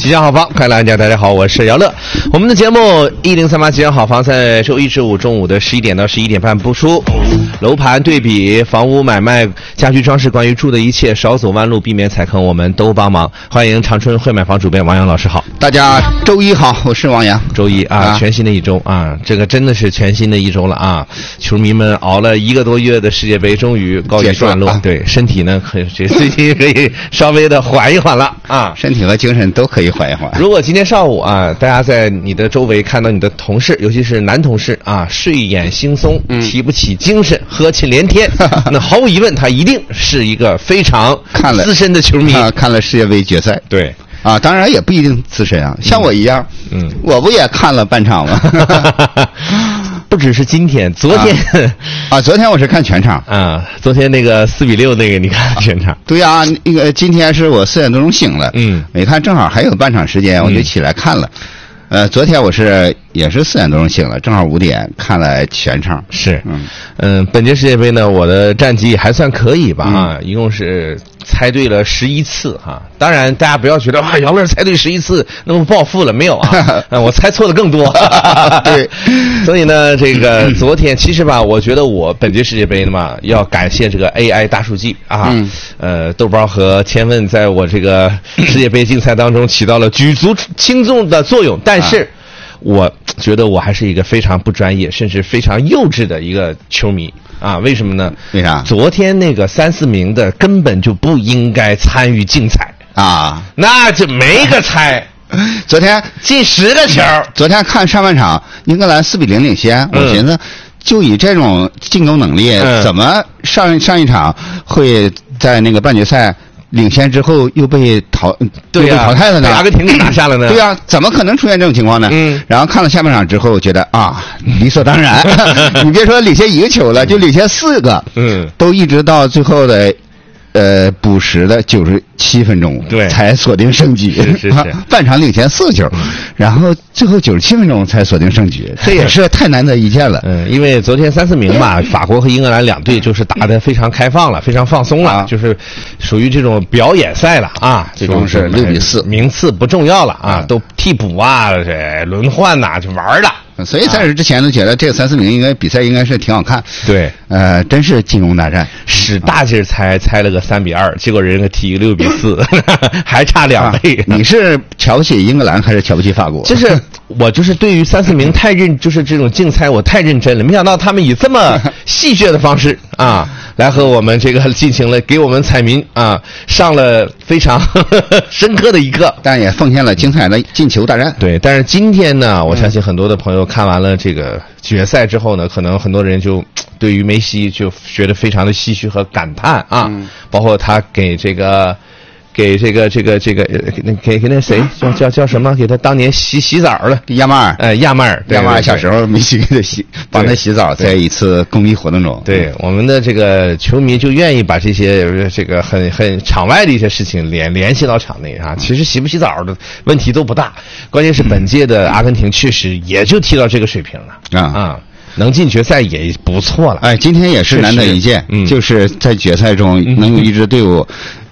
吉祥好房，快乐安家，大家好，我是姚乐。我们的节目1038吉祥好房在周一至五中午的11点到11点半播出。楼盘对比、房屋买卖、家居装饰，关于住的一切，少走弯路，避免踩坑，我们都帮忙。欢迎长春会买房主编王阳老师好。 大家周一好，我是王阳。 周一啊，全新的一周啊，这个真的是全新的一周了啊！球迷们熬了1个多月的世界杯，终于告一段落。对，身体呢，最近可以稍微的缓一缓了啊， 身体和精神都可以缓一缓。 如果今天上午啊，大家在你的周围看到你的同事，尤其是男同事啊，睡眼惺忪，提不起精神，呵气连天，那毫无疑问，他一定是一个非常资深的球迷， 看了世界杯决赛。 对。 啊，当然也不一定资深啊，像我一样，我不也看了半场吗？ 不只是今天，昨天昨天我是看全场啊，昨天那个4-6那个你看全场？ 对啊，那个今天是我4点多钟醒了，没看正好还有半场时间，我就起来看了。昨天我也是4点多钟醒了，正好5点看了全场。 是，本届世界杯呢，我的战绩还算可以吧啊，一共是猜对了11次哈。当然，大家不要觉得姚乐猜对11次那么暴富了，没有啊，我猜错的更多。 对， 所以呢，这个昨天其实吧，我觉得我本届世界杯嘛，要感谢这个 AI 大数据啊，豆包和千问在我这个世界杯竞赛当中起到了举足轻重的作用，但是我觉得我还是一个非常不专业，甚至非常幼稚的一个球迷啊！为什么呢？ 为啥？ 昨天那个3、4名的根本就不应该参与竞彩啊， 那就没个猜。 昨天进10个球。 昨天看上半场，英格兰4-0领先，我寻思就以这种进攻能力，怎么上一场会在那个半决赛领先之后又被淘汰了呢？ 被阿根廷给拿下了呢？ 对呀，怎么可能出现这种情况呢？然后看了下半场之后，觉得理所当然。你别说领先1个球了，就领先4个，都一直到最后的补时的97分钟， 对， 才锁定胜局。 是半场领先4球，然后最后97分钟才锁定胜局，这也是太难得一见了。 因为昨天3、4名嘛，法国和英格兰两队就是打得非常开放了，非常放松了，就是属于这种表演赛了啊。这种是6-4， 名次不重要了啊，都替补啊，轮换呐，就玩了。 所以在这之前都觉得这个3、4名比赛应该是挺好看。 对， 真是进攻大战， 使大劲猜了个3-2，结果人家踢个6-4，还差2倍。 你是瞧不起英格兰还是瞧不起法国？ 就是我就是对于3、4名就是这种竞猜我太认真了，没想到他们以这么戏谑的方式啊，来和我们这个进行了给我们彩民啊上了非常深刻的一课， 但也奉献了精彩的进球大战。 对，但是今天呢，我相信很多的朋友看完了这个决赛之后呢，可能很多人就对于梅西就觉得非常的唏嘘和感叹啊，包括他给这个给那谁叫什么？给他当年洗澡了， 亚马尔， 亚马尔小时候梅西给他帮他洗澡，在一次公益活动中。 对，我们的这个球迷就愿意把这些这个很场外的一些事情联系到场内啊。其实洗不洗澡的问题都不大，关键是本届的阿根廷确实也就踢到这个水平了啊。能进决赛也不错了。 今天也是难得一见，就是在决赛中能有一支队伍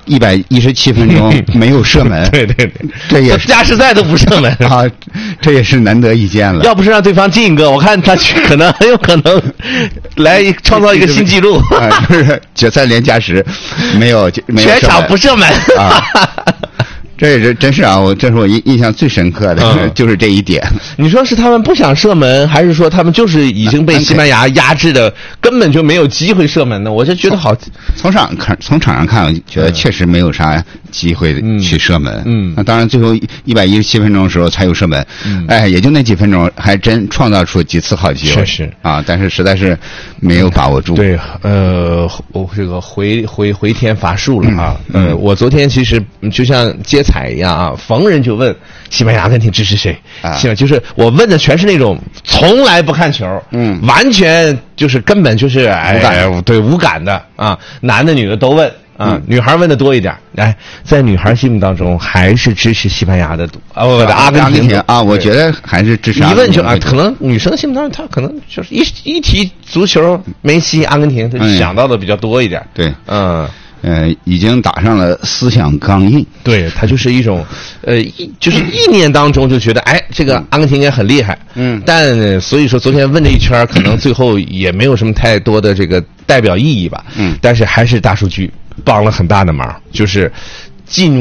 117分钟没有射门。 对， 这也是加时赛都不射门啊，这也是难得一见了。 要不是让对方进一个，我看他很有可能来创造一个新纪录。 就是决赛连加时没有全场不射门啊。这也是真是啊！这是我印象最深刻的，就是这一点。你说是他们不想射门，还是说他们就是已经被西班牙压制的，根本就没有机会射门呢？我就觉得好。 从场上看，我觉得确实没有啥机会去射门。那当然，最后117分钟的时候才有射门。也就那几分钟，还真创造出几次好机会。 确实啊，但是实在是没有把握住。 对，我这个回天乏术了啊。我昨天其实就像接彩一样啊，逢人就问西班牙、阿根廷支持谁？就是我问的全是那种从来不看球，完全就是根本就是无感的啊，男的女的都问啊，女孩问的多一点。在女孩心目当中还是支持西班牙的多阿根廷啊，我觉得还是支持。 一问就可能女生心目当中她可能就是一提足球，梅西、阿根廷，她想到的比较多一点。 对， 已经打上了思想钢印。 对，它就是一种，就是意念当中就觉得，哎，这个阿根廷应该很厉害。但所以说昨天问这一圈，可能最后也没有什么太多的这个代表意义吧。但是还是大数据帮了很大的忙，就是近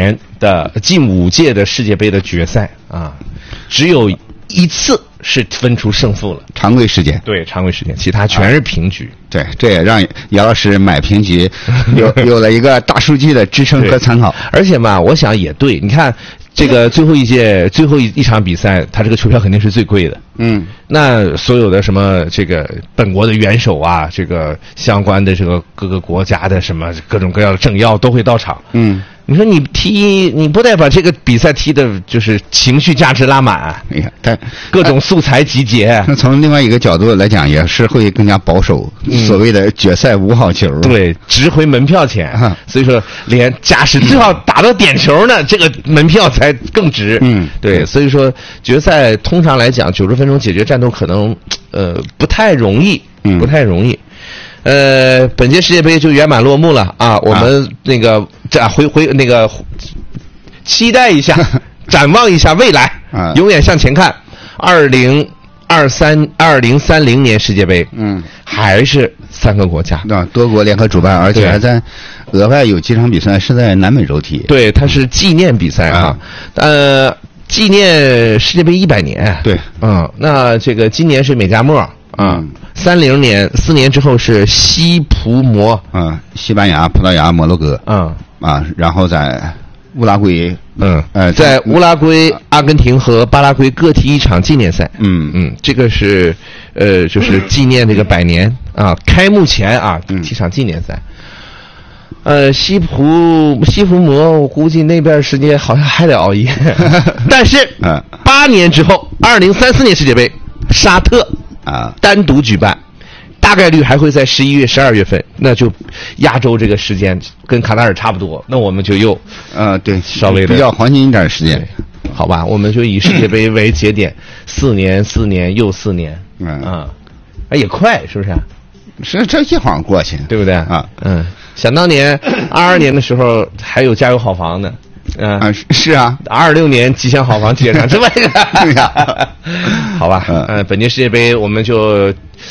5届的世界杯的决赛啊，只有1次是分出胜负了， 常规时间。 对，常规时间，其他全是平局。 对，这也让姚老师买平局有了一个大数据的支撑和参考。 而且嘛，我想也对，你看这个最后一场比赛，它这个球票肯定是最贵的。那所有的什么这个本国的元首啊，这个相关的这个各个国家的什么各种各样的政要都会到场。你说你不得把这个比赛踢的就是情绪价值拉满？ 哎呀，但各种素材集结。 那从另外一个角度来讲，也是会更加保守。所谓的决赛无好球， 对，值回门票钱。所以说，连加时最好打到点球呢，这个门票才更值。对，所以说决赛通常来讲90分钟解决战斗可能不太容易，不太容易。本届世界杯就圆满落幕了啊！我们那个那个期待一下，展望一下未来，永远向前看。2030年世界杯，还是3个国家， 多国联合主办，而且还在额外有几场比赛是在南美洲踢。 对，它是纪念比赛啊，纪念世界杯100年。 对， 那这个今年是美加墨。30年4年之后是西葡摩， 西班牙、葡萄牙、摩洛哥，然后在乌拉圭， 在乌拉圭、阿根廷和巴拉圭各踢1场纪念赛。这个是就是纪念这个100年啊，开幕前啊踢场纪念赛。西葡摩，我估计那边时间好像还得熬夜。但是8年之后，2034年世界杯，沙特单独举办，大概率还会在11月、12月份，那就亚洲这个时间跟卡塔尔差不多，那我们就又对， 稍微的比较黄金一点时间， 好吧？我们就以世界杯为节点，4年又4年，也快，是不是？ 是，这一晃过去， 对不对啊？想当年22年的时候还有加油好房呢。 是啊 ，26年吉祥好房接上这么一个， 对呀， 好吧，本届世界杯我们就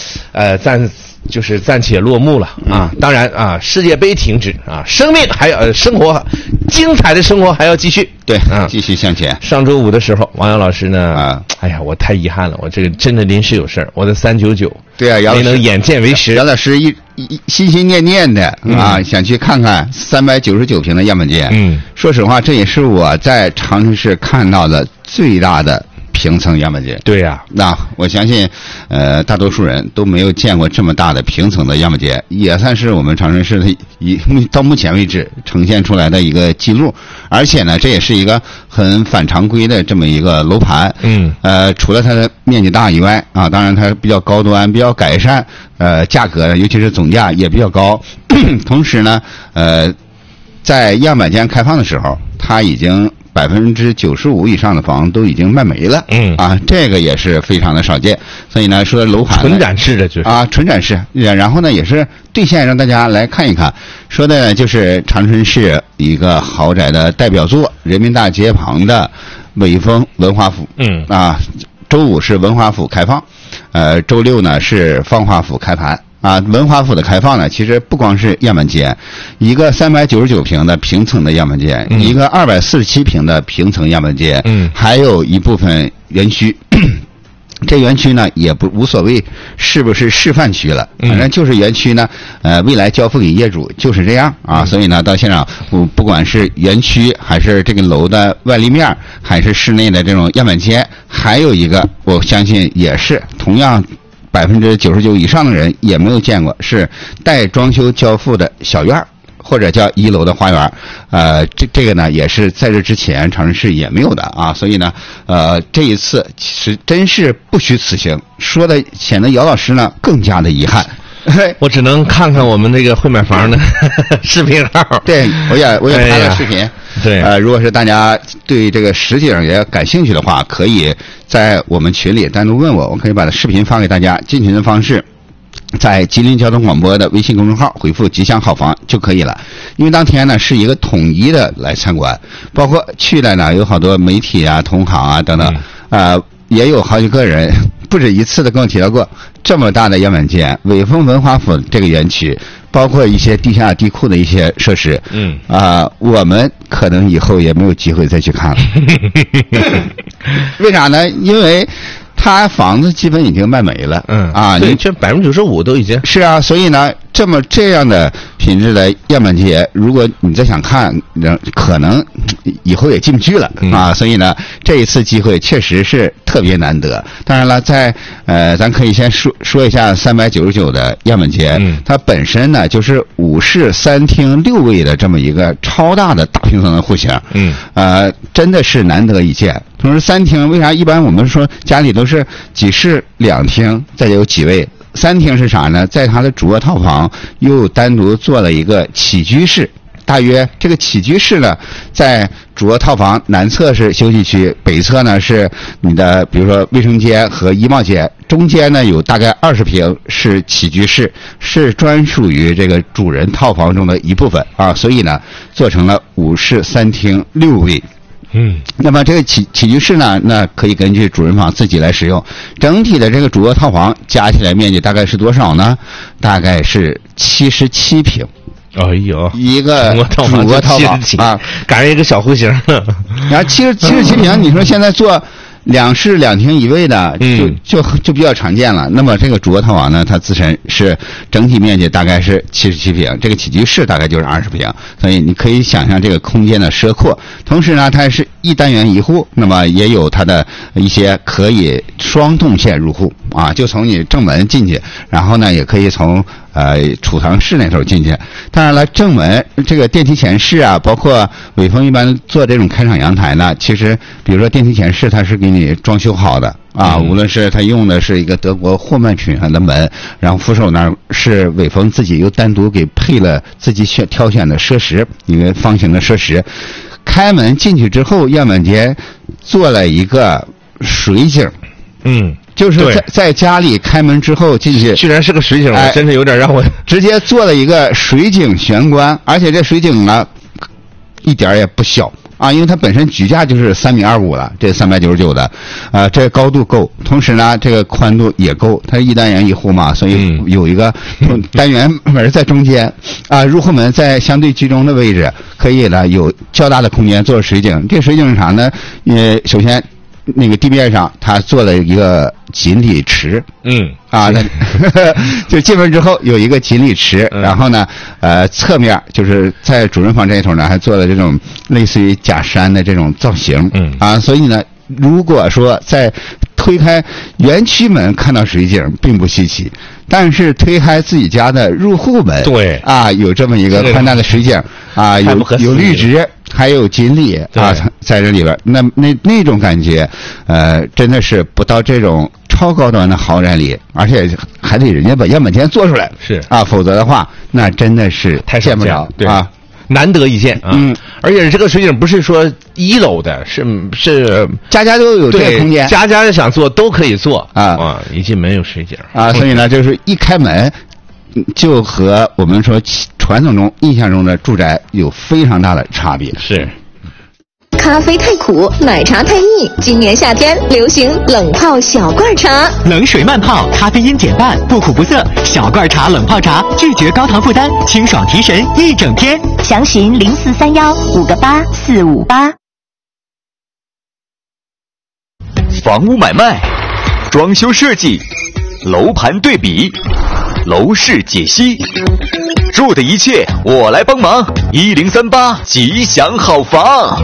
暂且落幕了啊。当然啊，世界杯停止啊，生命还有生活，精彩的生活还要继续。 对，继续向前。 上周五的时候，王阳老师呢，哎呀，我太遗憾了，我这个真的临时有事儿，我的399， 对啊， 没能眼见为实。 杨老师心心念念的想去看看399平的样板间。说实话，这也是我在长春市看到的最大的平层样板间。 对呀， 那我相信大多数人都没有见过这么大的平层的样板间，也算是我们长春市的到目前为止呈现出来的一个记录。而且呢，这也是一个很反常规的这么一个楼盘。除了它的面积大以外当然它比较高端，比较改善，价格尤其是总价也比较高。同时呢，在样板间开放的时候，它已经95%以上的房都已经卖没了。这个也是非常的少见。所以呢，说楼盘纯展示的就是纯展示，然后呢也是兑现让大家来看一看。说的呢就是长春市一个豪宅的代表作，人民大街旁的伟峰文华府。周五是文华府开放，周六呢是芳华府开盘。文华府的开放呢，其实不光是样板间，一个399平的平层的样板间，一个247平的平层样板间，还有一部分园区。这园区呢也无所谓是不是示范区了，反正就是园区呢，未来交付给业主就是这样所以呢，到现场不管是园区还是这个楼的外立面，还是室内的这种样板间，还有一个我相信也是同样99%以上的人也没有见过，是带装修交付的小院或者叫1楼的花园。这个呢也是在这之前长春市也没有的所以呢这一次其实真是不虚此行，说的显得姚老师呢更加的遗憾。 我只能看看我们那个会买房的视频号。对， 我也拍了视频。 对， 如果是大家对这个实景也感兴趣的话，可以在我们群里单独问我，我可以把视频发给大家。进群的方式在吉林交通广播的微信公众号回复吉祥好房就可以了。因为当天呢是一个统一的来参观，包括去的呢有好多媒体啊、同行啊等等，也有好几个人不止一次的跟我提到过，这么大的样板间，伟丰文华府这个园区，包括一些地下地库的一些设施，我们可能以后也没有机会再去看了。为啥呢？因为他房子基本已经卖没了， 对，这95%都已经是啊，所以呢，这样的品质的样板间，如果你再想看，可能以后也进不去了啊。所以呢，这一次机会确实是特别难得。当然了，咱可以先说一下399的样板间，它本身呢就是5室3厅6卫的这么一个超大的大平层的户型，真的是难得一见。同时3厅为啥一般我们说家里都是几室2厅，再有几卫？3厅是啥呢？在它的主卧套房又单独做了一个起居室，大约这个起居室呢，在主卧套房南侧是休息区，北侧呢是你的比如说卫生间和衣帽间，中间呢有大概20平是起居室，是专属于这个主人套房中的一部分啊，所以呢做成了5室3厅6卫。那么这个起居室呢，那可以根据主人房自己来使用。整体的这个主卧套房加起来面积大概是多少呢？大概是77平。 哎呦， 一个主卧套房啊， 赶上一个小户型。 然后77平，你说现在做2室2厅1卫的，就比较常见了。那么这个主卧套房呢，它自身是整体面积大概是77平，这个起居室大概就是20平，所以你可以想象这个空间的奢阔。同时呢，它是1单元1户，那么也有它的一些可以双动线入户啊，就从你正门进去，然后呢也可以从储藏室那头进去。当然了，正门这个电梯前室啊，包括伟丰一般做这种开敞阳台呢，其实比如说电梯前室它是给你装修好的啊，无论是它用的是一个德国霍曼品牌的门，然后扶手那儿是伟丰自己又单独给配了自己挑选的设施，一个方形的设施。开门进去之后，样板间做了一个水井，就是在家里开门之后进去， 居然是个水井，真是有点让我直接做了一个水井玄关，而且这水井呢一点也不小啊，因为它本身举架就是3.25米了，这399的，这高度够，同时呢这个宽度也够，它1单元1户嘛，所以有一个单元门在中间啊，入户门在相对居中的位置，可以呢有较大的空间做水井。这水井是啥呢？首先那个地面上它做了一个锦鲤池，就进门之后有一个锦鲤池，然后呢侧面就是在主人房这一头呢还做了这种类似于假山的这种造型，所以呢如果说在推开园区门看到水井并不稀奇，但是推开自己家的入户门， 对有这么一个宽大的水井有绿植还有锦鲤在这里边，那种感觉真的是不到这种超高端的豪宅里，而且还得人家把样板间做出来， 是否则的话那真的是太见不着难得一见啊！而且这个水井不是说1楼的，是家家都有这个空间， 家家想做都可以做一进门有水井所以呢，就是一开门就和我们说传统中印象中的住宅有非常大的差别。 是。 咖啡太苦，奶茶太腻，今年夏天流行冷泡小罐茶， 冷水慢泡，咖啡因减半，不苦不涩，小罐茶冷泡茶，拒绝高糖负担，清爽提神一整天。 详询0431-58458。 房屋买卖、装修设计、楼盘对比、楼市解析，住的一切我来帮忙。1038吉祥好房。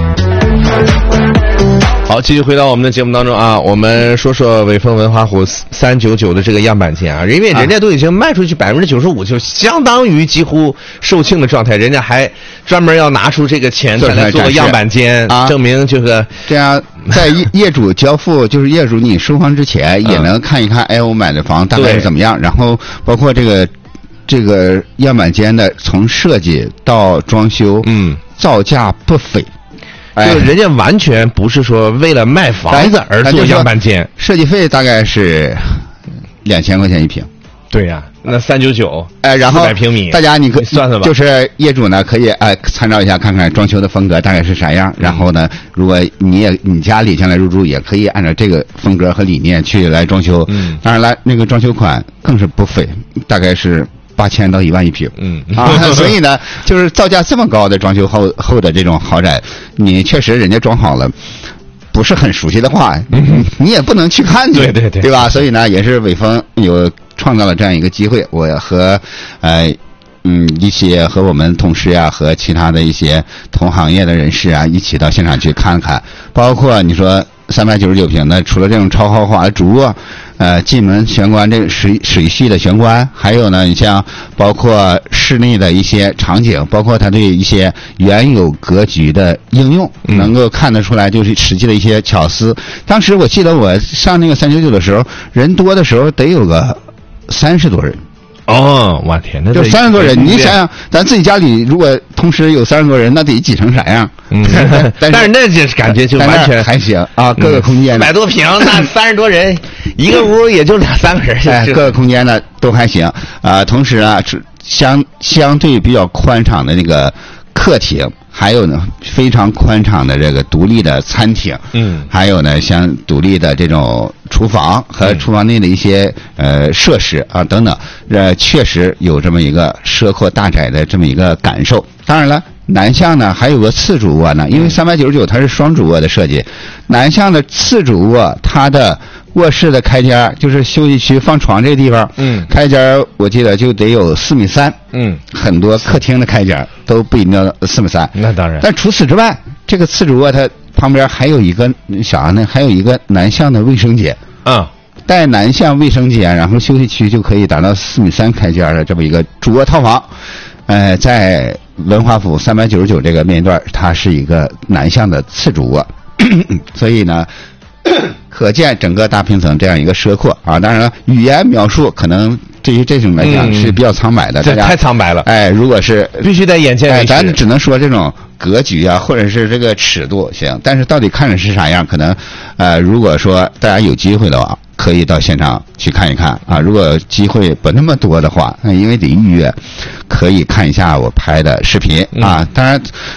好，继续回到我们的节目当中啊，我们说说伟丰文华湖399的这个样板间啊，因为人家都已经卖出去95%，就相当于几乎售罄的状态，人家还专门要拿出这个钱再来做个样板间，证明就是这样，在业主交付就是业主你收房之前也能看一看，我买的房大概是怎么样，然后包括这个样板间的从设计到装修，造价不菲。 就人家完全不是说为了卖房子而做样板间， 设计费大概是2000块钱一平。 对呀， 那399， 然后 400平米， 大家你可算算吧， 就是业主呢可以参照一下，看看装修的风格大概是啥样。然后呢，如果你家里将来入住，也可以按照这个风格和理念去来装修。当然了，那个装修款更是不菲，大概是8000到1万一平。所以呢，就是造价这么高的装修后的这种豪宅，你确实人家装好了。不是很熟悉的话，你也不能去看去，对吧？所以呢，也是伟峰有创造了这样一个机会，我和一些和我们同事啊，和其他的一些同行业的人士啊，一起到现场去看看，包括你说399平的，除了这种超豪华的主卧，进门玄关这个水系的玄关，还有呢，你像包括室内的一些场景，包括它对一些原有格局的应用，能够看得出来，就是实际的一些巧思。当时我记得我上那个399的时候，人多的时候得有个30多人。 哦，我天，那就30多人，你想想，咱自己家里如果同时有30多人，那得挤成啥样？ 但是那这感觉就完全还行啊，各个空间 100多平，那30多人一个屋也就2-3个人， 各个空间呢都还行啊。同时啊，相对比较宽敞的那个客厅。还有呢，非常宽敞的这个独立的餐厅，还有呢，像独立的这种厨房和厨房内的一些设施啊等等，确实有这么一个奢阔大宅的这么一个感受。当然了，南向呢还有个次主卧呢，因为399它是双主卧的设计，南向的次主卧它的卧室的开间就是休息区放床这个地方，开间我记得就得有4.3米，很多客厅的开间都不一定要4.3米。 那当然。 但除此之外，这个次主卧它旁边还有一个啥呢？还有一个南向的卫生间。带南向卫生间，然后休息区就可以达到4.3米开间的这么一个主卧套房。在文华府399这个面段，它是一个南向的次主卧，所以呢。可见整个大平层这样一个奢阔啊！当然了，语言描述可能对于这种来讲是比较苍白的， 这太苍白了。 如果是必须在眼前为实， 咱只能说这种格局啊，或者是这个尺度行，但是到底看着是啥样，可能如果说大家有机会的话，可以到现场去看一看啊。如果机会不那么多的话，因为得预约，可以看一下我拍的视频啊。当然，